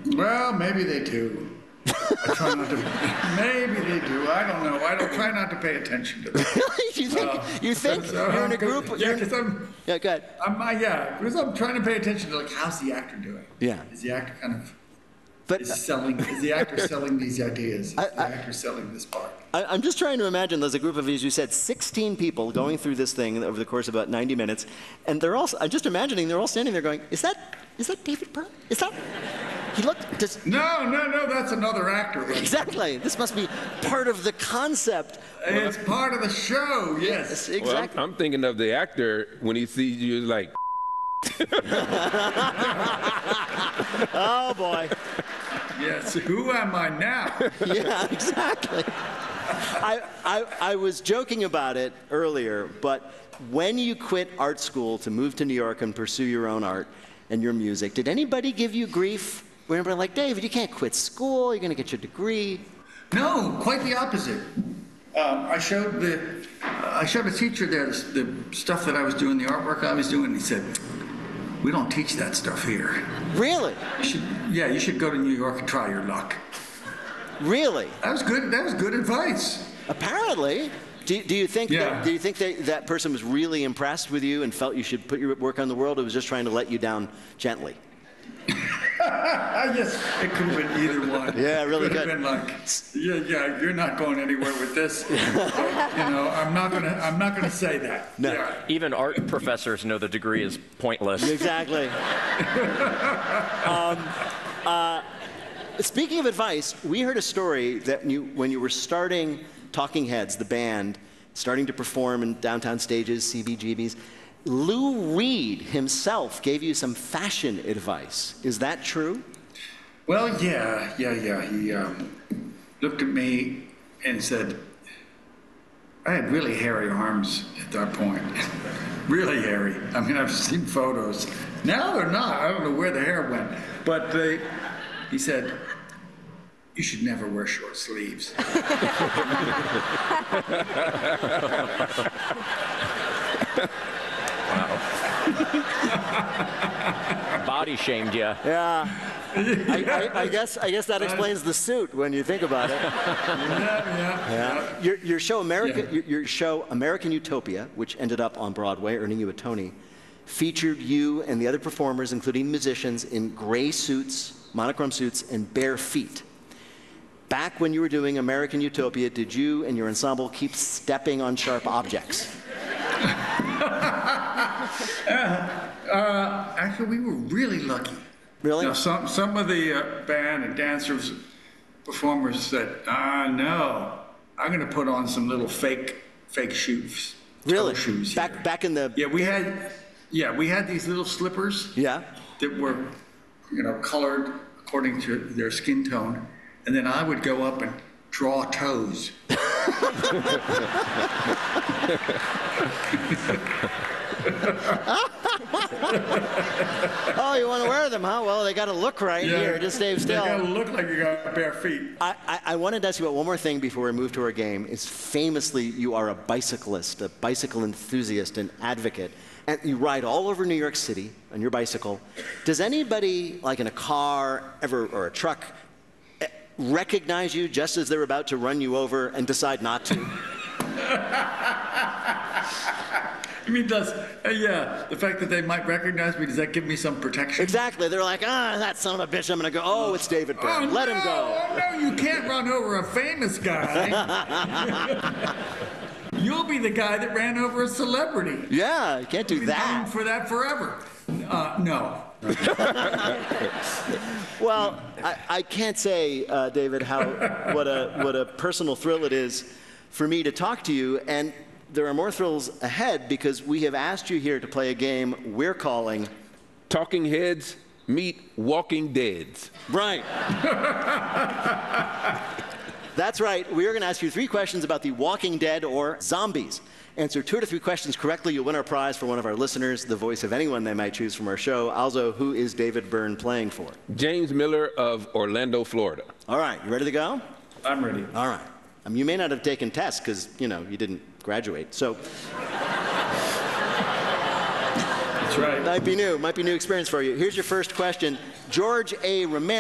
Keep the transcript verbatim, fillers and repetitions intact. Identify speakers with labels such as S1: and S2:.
S1: Well, maybe they do. I try not to. Maybe they do. I don't know. I don't try not to pay attention to them.
S2: Really? You think?
S1: Uh,
S2: you think
S1: so,
S2: you're in a
S1: uh,
S2: group?
S1: Yeah,
S2: you're in-
S1: because I'm.
S2: Yeah, go ahead.
S1: I'm. Uh, yeah, because I'm trying to pay attention to like how's the actor doing.
S2: Yeah.
S1: Is the actor kind of
S2: But
S1: is selling? Is the actor selling these ideas? Is
S2: I-
S1: the
S2: I-
S1: actor selling this part?
S2: I, I'm just trying to imagine there's a group of, as you said, sixteen people going through this thing over the course of about ninety minutes, and they're all. I'm just imagining they're all standing there going, "Is that? Is that David Byrne? Is that? He looked. Does,
S1: No, no, no. That's another actor.
S2: exactly. This must be part of the concept."
S1: It's part of the show. Yes.
S2: Yes,
S3: Well, I'm,
S2: exactly.
S3: I'm thinking of the actor when he sees you like,
S2: Oh boy.
S1: Yes. Who am I now?
S2: Yeah, exactly. I, I, I was joking about it earlier, but when you quit art school to move to New York and pursue your own art and your music, did anybody give you grief? Were anybody like, David, you can't quit school, you're going to get your degree?
S1: No, quite the opposite. Um, I showed the, I showed a teacher there the, the stuff that I was doing, the artwork I was doing, and he said, "We don't teach that stuff here.
S2: Really?
S1: You should, yeah, you should go to New York and try your luck."
S2: Really?
S1: That was good. That was good advice.
S2: Apparently. Do, do you think
S1: Yeah.
S2: that, do you think that that person was really impressed with you and felt you should put your work on the world, or was just trying to let you down gently?
S1: I guess it could have been either one.
S2: Yeah, really
S1: could have
S2: good.
S1: been like, yeah, yeah, you're not going anywhere with this. you know, I'm not gonna, I'm not gonna say that.
S2: No.
S1: Yeah.
S4: Even art professors know the degree is pointless.
S2: Exactly. um, uh, speaking of advice, we heard a story that you, when you were starting Talking Heads, the band, starting to perform in downtown stages, C B G Bs, Lou Reed himself gave you some fashion advice. Is that true?
S1: Well, yeah, yeah, yeah. He um, looked at me and said, I had really hairy arms at that point. Really hairy. I mean, I've seen photos. Now they're not. I don't know where the hair went. But they, he said, you should never wear short sleeves.
S4: Body shamed you.
S2: Yeah. I, I, I guess I guess that explains the suit when you think about it.
S1: Yeah, yeah, yeah.
S2: Your, your show America,
S1: Yeah.
S2: your, your show American Utopia, which ended up on Broadway, earning you a Tony, featured you and the other performers, including musicians, in gray suits, monochrome suits, and bare feet. Back when you were doing American Utopia, did you and your ensemble keep stepping on sharp objects?
S1: Uh, actually, we were really lucky.
S2: Really?
S1: Now, some, some of the uh, band and dancers, performers said, ah, no, I'm going to put on some little fake, fake shoes.
S2: Really?
S1: Toe shoes
S2: Back
S1: here.
S2: back in the
S1: Yeah, we had, yeah, we had these little slippers
S2: yeah.
S1: that were, you know, colored according to their skin tone, and then I would go up and draw toes.
S2: Oh, you want to wear them, huh? Well, they got to look right here. Just stay still.
S1: They gotta look like you got bare feet.
S2: I, I, I wanted to ask you about one more thing before we move to our game. Is famously, you are a bicyclist, a bicycle enthusiast, an advocate, and you ride all over New York City on your bicycle. Does anybody, like in a car ever or a truck, eh, recognize you just as they're about to run you over and decide not to?
S1: You mean, does, uh, yeah, the fact that they might recognize me, does that give me some protection?
S2: Exactly. They're like, ah, that son of a bitch, I'm going to go. Oh, it's David Byrne.
S1: Oh,
S2: Let
S1: no,
S2: him go.
S1: Oh, no, you can't run over a famous guy. You'll be the guy that ran over a celebrity.
S2: Yeah, you can't do
S1: You'll be known
S2: that.
S1: for that forever. Uh, no.
S2: Well, I, I can't say, uh, David, how what a what a personal thrill it is for me to talk to you, and there are more thrills ahead because we have asked you here to play a game we're calling
S3: Talking Heads meet Walking Deads.
S2: Right. That's right. We are going to ask you three questions about The Walking Dead or zombies. Answer two to three questions correctly, you'll win our prize for one of our listeners, the voice of anyone they might choose from our show. Also, who is David Byrne playing for?
S3: James Miller of Orlando, Florida.
S2: All right, you ready to go?
S1: I'm ready.
S2: All right. Um, you may not have taken tests because, you know, you didn't graduate. So
S1: That's right.
S2: might be new, might be new experience for you. Here's your first question. George A. Romero